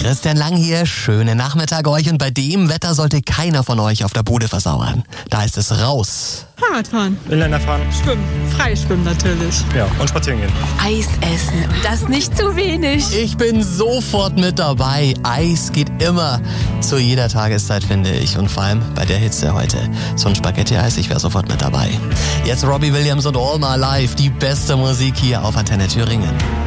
Christian Lang hier, schönen Nachmittag euch und bei dem Wetter sollte keiner von euch auf der Bude versauern. Da ist es raus. Fahrradfahren. Inliner fahren. Schwimmen. Freischwimmen natürlich. Ja, und spazieren gehen. Eis essen. Das nicht zu wenig. Ich bin sofort mit dabei. Eis geht immer. Zu jeder Tageszeit, finde ich. Und vor allem bei der Hitze heute. So ein Spaghetti-Eis, ich wäre sofort mit dabei. Jetzt Robbie Williams und All My Life. Die beste Musik hier auf Antenne Thüringen.